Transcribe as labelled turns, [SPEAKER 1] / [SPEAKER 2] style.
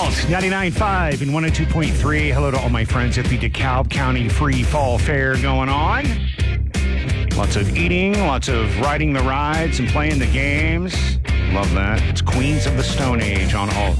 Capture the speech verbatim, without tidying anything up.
[SPEAKER 1] Alt ninety-nine point five and one oh two point three. Hello to all my friends at the DeKalb County Free Fall Fair going on. Lots of eating, lots of riding the rides and playing the games. Love that. It's Queens of the Stone Age on Alt.